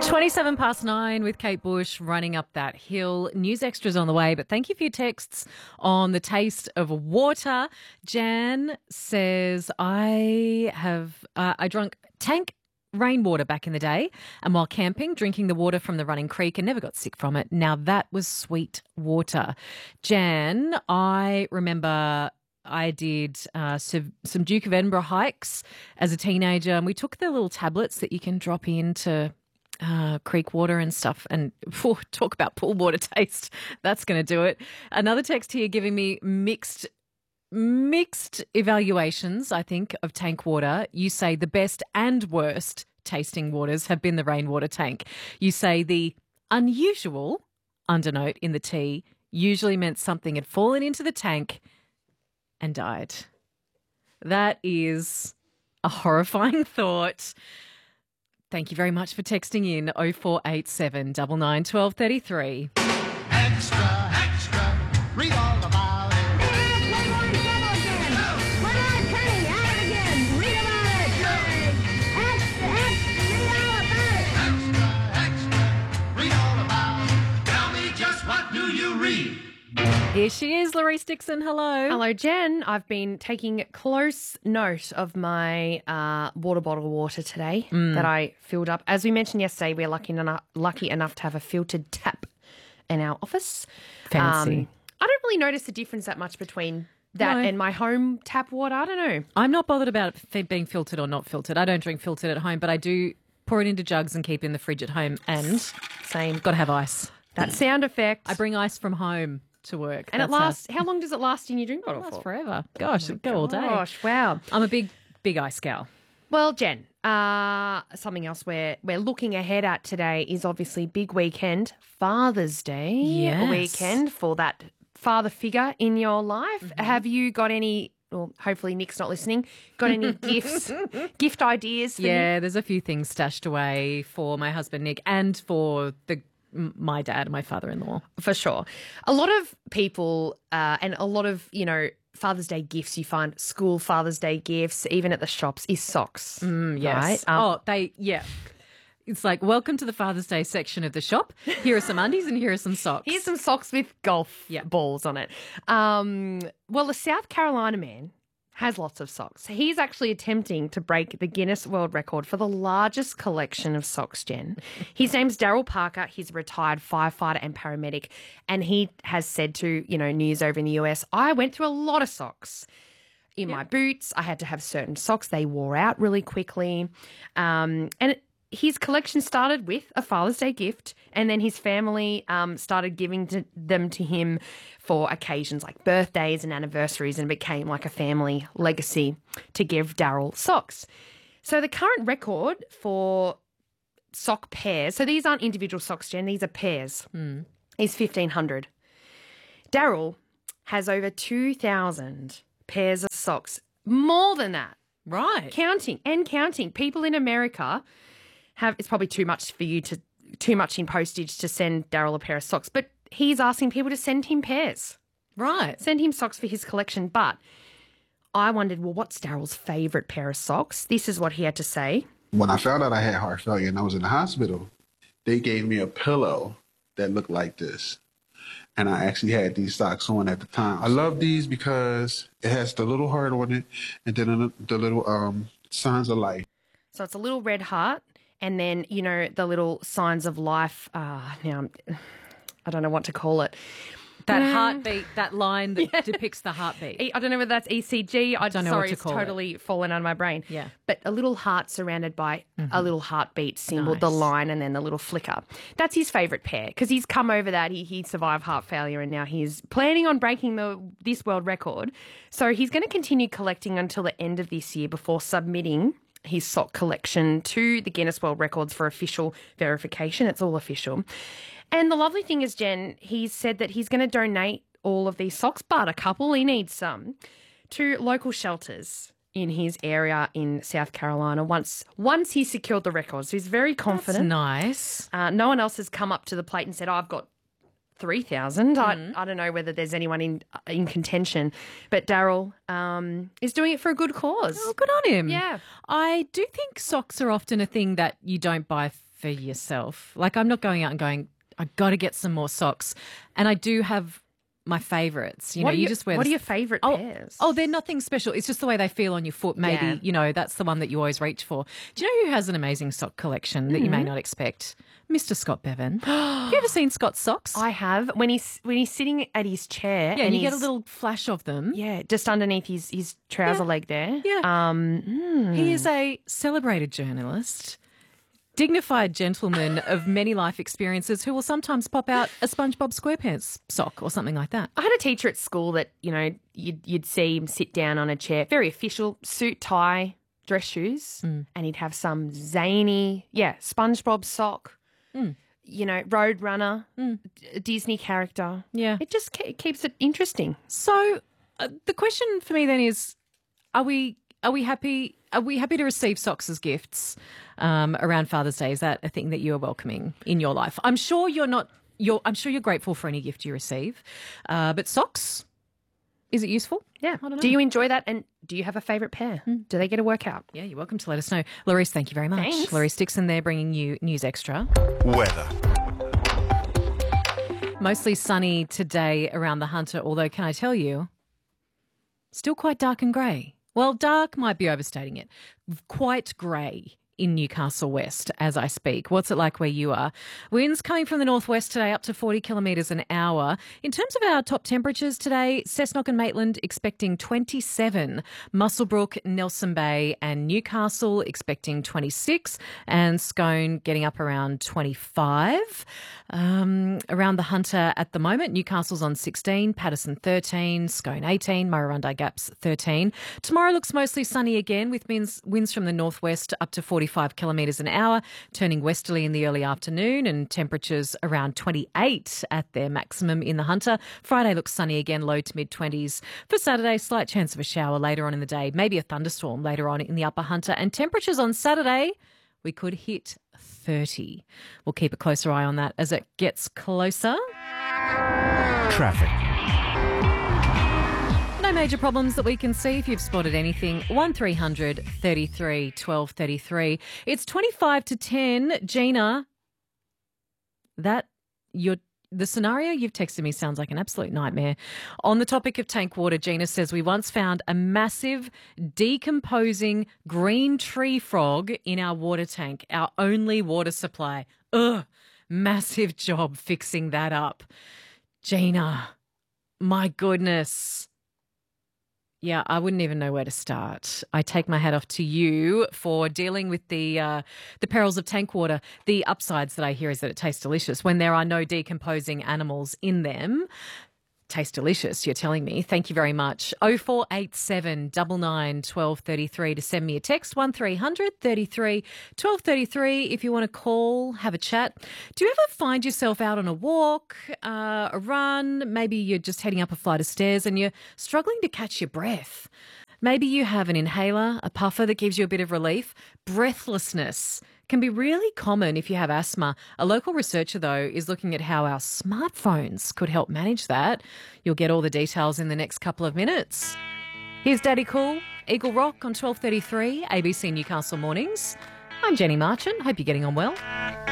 27 past 9 with Kate Bush running up that hill. News extras on the way, but thank you for your texts on the taste of water. Jan says, I drank tank rainwater back in the day, and while camping, drinking the water from the running creek and never got sick from it. Now that was sweet water. Jan, I remember I did some Duke of Edinburgh hikes as a teenager, and we took the little tablets that you can drop into creek water and stuff, and talk about pool water taste. That's going to do it. Another text here giving me mixed evaluations, I think, of tank water. You say the best and worst tasting waters have been the rainwater tank. You say the unusual undernote in the tea usually meant something had fallen into the tank and died. That is a horrifying thought. Thank you very much for texting in 0487 99 12 33. Extra, extra, read all about it. We're not cutting out again. Read about it. Extra, Extra, extra, read all about it. Tell me just what do you read? Here she is, Larice Dixon. Hello. Hello, Jen. I've been taking close note of my water bottle water today that I filled up. As we mentioned yesterday, we're lucky enough to have a filtered tap in our office. Fancy. I don't really notice the difference that much between that and my home tap water. I don't know. I'm not bothered about it being filtered or not filtered. I don't drink filtered at home, but I do pour it into jugs and keep it in the fridge at home, and Same. got to have ice. That sound effect. I bring ice from home to work. and it lasts. How long does it last in your drink bottle Lasts for? forever. Gosh, it'd go all day. Gosh, wow. I'm a big ice gal. Well, Jen, something else we're looking ahead at today is obviously big weekend, Father's Day Yes. weekend for that father figure in your life. Have you got any, well, hopefully Nick's not listening, got any gift ideas for him? Yeah, there's a few things stashed away for my husband Nick and for my dad, my father-in-law. For sure. A lot of people and a lot of, Father's Day gifts you find, school Father's Day gifts, even at the shops, is socks. Yes. Right? It's like, welcome to the Father's Day section of the shop. Here are some undies and here are some socks. Here's some socks with golf balls on it. Well, a South Carolina man has lots of socks. He's actually attempting to break the Guinness World Record for the largest collection of socks, Jen. His name's Daryl Parker. He's a retired firefighter and paramedic, and he has said to, news over in the US, I went through a lot of socks. In my boots, I had to have certain socks. They wore out really quickly. His collection started with a Father's Day gift, and then his family started giving them to him for occasions like birthdays and anniversaries, and it became like a family legacy to give Daryl socks. So the current record for sock pairs, so these aren't individual socks, Jen, these are pairs, is 1,500. Daryl has over 2,000 pairs of socks, more than that. Right. Counting. People in America it's probably too much in postage to send Daryl a pair of socks, but he's asking people to send him pairs. Right. Send him socks for his collection. But I wondered, well, what's Daryl's favourite pair of socks? This is what he had to say. When I found out I had heart failure and I was in the hospital, they gave me a pillow that looked like this. And I actually had these socks on at the time. I love these because it has the little heart on it and then the little signs of life. So it's a little red heart. And then, the little signs of life. Now, I don't know what to call it. That heartbeat, that line that depicts the heartbeat. I don't know whether that's ECG. I don't know what to call it. It's totally fallen out of my brain. Yeah. But a little heart surrounded by a little heartbeat symbol, Nice. the line, and then the little flicker. That's his favourite pair because he's come over that. He survived heart failure and now he's planning on breaking this world record. So he's going to continue collecting until the end of this year before submitting his sock collection to the Guinness World Records for official verification. It's all official. And the lovely thing is, Jen, he said that he's going to donate all of these socks, but a couple, he needs some, to local shelters in his area in South Carolina once he's secured the record. So he's very confident. That's nice. No one else has come up to the plate and said, I've got 3,000. I don't know whether there's anyone in contention, but Daryl is doing it for a good cause. Oh, good on him. Yeah. I do think socks are often a thing that you don't buy for yourself. Like, I'm not going out and going, I got to get some more socks. And I do have my favourites. You just wear. What the- are your favourite pairs? Oh, they're nothing special. It's just the way they feel on your foot. Maybe, Yeah. that's the one that you always reach for. Do you know who has an amazing sock collection that you may not expect? Mr. Scott Bevan. Have you ever seen Scott's socks? I have. When he's sitting at his chair, Yeah, and you get a he's- little flash of them. yeah, just underneath his trouser leg there. Yeah. He is a celebrated journalist, dignified gentleman of many life experiences who will sometimes pop out a SpongeBob SquarePants sock or something like that. I had a teacher at school that you'd see him sit down on a chair, very official, suit, tie, dress shoes, and he'd have some zany, SpongeBob sock. Road Runner, Disney character. Yeah. It just keeps it interesting. So the question for me then is, are we happy? Are we happy to receive socks as gifts around Father's Day? Is that a thing that you are welcoming in your life? I'm sure you're not. I'm sure you're grateful for any gift you receive, but socks, is it useful? Yeah. I don't know. Do you enjoy that? And do you have a favourite pair? Do they get a workout? Yeah, you're welcome to let us know. Larice, thank you very much. Thanks. Larice Dixon there bringing you News Extra. Weather. Mostly sunny today around the Hunter, although can I tell you, still quite dark and grey. Well, dark might be overstating it. Quite grey in Newcastle West as I speak. What's it like where you are? Winds coming from the northwest today up to 40 kilometres an hour. In terms of our top temperatures today, Cessnock and Maitland expecting 27, Muswellbrook, Nelson Bay and Newcastle expecting 26, and Scone getting up around 25. Around the Hunter at the moment, Newcastle's on 16, Patterson 13, Scone 18, Murrurundi Gap's 13. Tomorrow looks mostly sunny again with winds from the northwest up to 45 kilometres an hour, turning westerly in the early afternoon, and temperatures around 28 at their maximum in the Hunter. Friday looks sunny again, low to mid-20s. For Saturday, slight chance of a shower later on in the day, maybe a thunderstorm later on in the upper Hunter, and temperatures on Saturday, we could hit 30. We'll keep a closer eye on that as it gets closer. Traffic. No major problems that we can see. If you've spotted anything, 1300 33 12 33. It's 25 to 10. Gina, the scenario you've texted me sounds like an absolute nightmare. On the topic of tank water, Gina says we once found a massive decomposing green tree frog in our water tank, our only water supply. Ugh, massive job fixing that up. Gina, my goodness. Yeah, I wouldn't even know where to start. I take my hat off to you for dealing with the perils of tank water. The upsides that I hear is that it tastes delicious when there are no decomposing animals in them. Tastes delicious, you're telling me. Thank you very much. 0487 99 12 33 to send me a text. 1300 33 12 33 if you want to call, have a chat. Do you ever find yourself out on a walk, a run? Maybe you're just heading up a flight of stairs and you're struggling to catch your breath. Maybe you have an inhaler, a puffer that gives you a bit of relief. Breathlessness can be really common if you have asthma. A local researcher, though, is looking at how our smartphones could help manage that. You'll get all the details in the next couple of minutes. Here's Daddy Cool, Eagle Rock on 12:33 ABC Newcastle Mornings. I'm Jenny Marchant. Hope you're getting on well.